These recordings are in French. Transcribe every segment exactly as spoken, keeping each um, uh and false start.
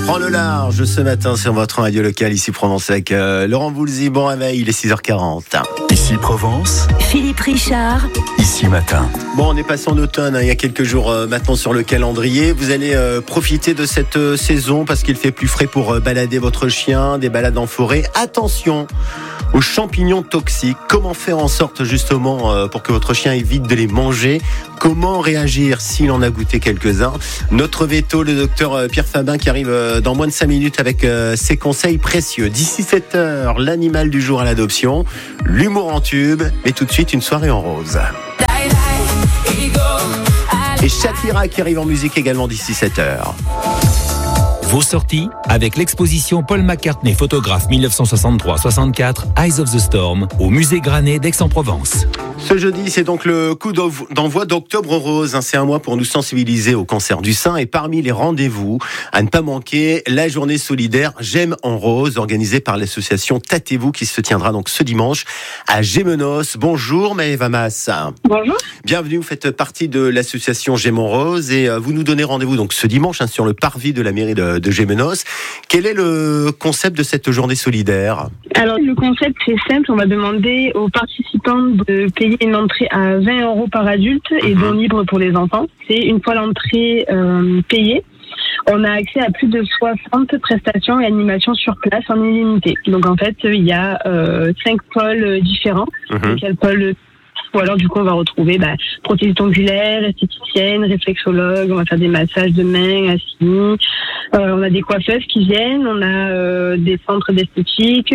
Prends le large ce matin sur votre radio locale, ici Provence, avec euh, Laurent Voulzy. Bon réveil, il est six heures quarante. Ici Provence, Philippe Richard. Ici Matin. Bon, on est passé en automne, hein, il y a quelques jours euh, maintenant sur le calendrier. Vous allez euh, profiter de cette euh, saison parce qu'il fait plus frais pour euh, balader votre chien, des balades en forêt. Attention aux champignons toxiques. Comment faire en sorte justement euh, pour que votre chien évite de les manger? Comment réagir s'il en a goûté quelques-uns? Notre veto, le docteur Pierre Fabin, qui arrive euh, dans moins de cinq minutes avec euh, ses conseils précieux. D'ici sept heures, l'animal du jour à l'adoption, l'humour en tube, mais tout de suite une soirée en rose. Et Shakira qui arrive en musique également d'ici sept heures. Vos sorties avec l'exposition Paul McCartney, photographe dix-neuf cent soixante-trois soixante-quatre, Eyes of the Storm, au musée Granet d'Aix-en-Provence. Ce jeudi, c'est donc le coup d'envoi d'Octobre Rose. C'est un mois pour nous sensibiliser au cancer du sein. Et parmi les rendez-vous à ne pas manquer, la journée solidaire J'aime en rose, organisée par l'association Tâtez-vous, qui se tiendra donc ce dimanche à Gémenos. Bonjour Maëva Mas. Bonjour. Bienvenue, vous faites partie de l'association J'aime en rose et vous nous donnez rendez-vous donc ce dimanche hein, sur le parvis de la mairie de, de Gémenos. Quel est le concept de cette journée solidaire? Alors le concept c'est simple, on va demander aux participants de payer une entrée à vingt euros par adulte et don libre pour les enfants. C'est une fois l'entrée euh, payée, on a accès à plus de soixante prestations et animations sur place en illimité. Donc en fait, il y a euh, cinq pôles différents. Mmh. Donc, il y a le pôle ou alors du coup on va retrouver bah, prothésiste ongulaire, esthéticienne, réflexologue, on va faire des massages de mains assis, euh, on a des coiffeuses qui viennent, on a euh, des centres d'esthétique,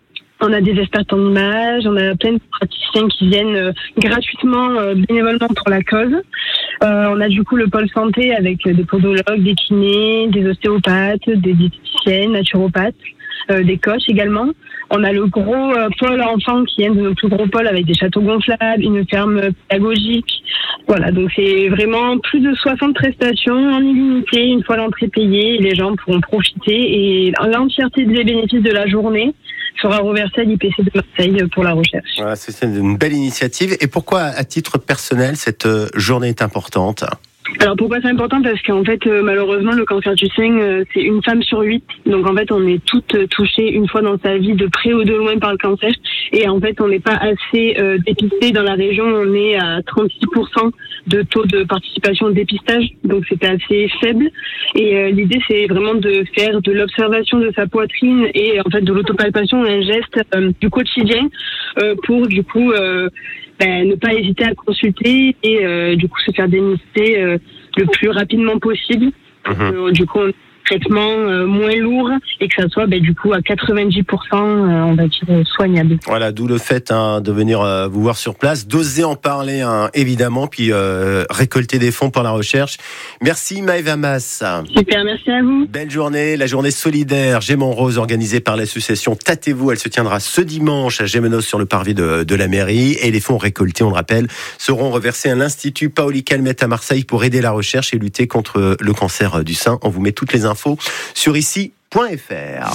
on a des experts en images, on a plein de praticiens qui viennent euh, gratuitement, euh, bénévolement pour la cause. Euh, on a du coup le pôle santé avec des podologues, des kinés, des ostéopathes, des diététiciennes, naturopathes, euh, des coachs également. On a le gros euh, pôle enfant qui est un de nos plus gros pôles avec des châteaux gonflables, une ferme pédagogique. Voilà, donc c'est vraiment plus de soixante prestations en illimité, une fois l'entrée payée, et les gens pourront profiter et l'entièreté des bénéfices de la journée sera reversée à l'I P C de Marseille pour la recherche. Voilà, c'est une belle initiative. Et pourquoi, à titre personnel, cette journée est importante ? Alors pourquoi c'est important? Parce qu'en fait euh, malheureusement le cancer du sein euh, c'est une femme sur huit, donc en fait on est toutes euh, touchées une fois dans sa vie de près ou de loin par le cancer et en fait on n'est pas assez euh, dépistées dans la région, on est à trente-six pour cent de taux de participation au dépistage, donc c'est assez faible et euh, l'idée c'est vraiment de faire de l'observation de sa poitrine et en fait de l'autopalpation, un geste euh, du quotidien euh, pour du coup euh, Ben, ne pas hésiter à consulter et euh, du coup se faire dénister euh, le plus rapidement possible. Mmh. Euh, du coup, un traitement euh, moins lourd et que ça soit ben, du coup à quatre-vingt-dix pour cent euh, on va dire soignable. Voilà, d'où le fait hein, de venir euh, vous voir sur place, d'oser en parler hein, évidemment, puis euh, récolter des fonds pour la recherche. Merci Maëva Mas. Super, merci à vous. Belle journée, la journée solidaire J'aime en rose organisée par l'association Tâtez-vous. Elle se tiendra ce dimanche à Gémenos sur le parvis de, de la mairie et les fonds récoltés, on le rappelle, seront reversés à l'Institut Paoli Calmette à Marseille pour aider la recherche et lutter contre le cancer du sein. On vous met toutes les infos sur ici point f r.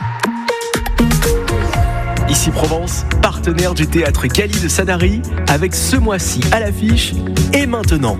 Ici Provence, partenaire du théâtre Cali de Sanary, avec ce mois-ci à l'affiche Et maintenant.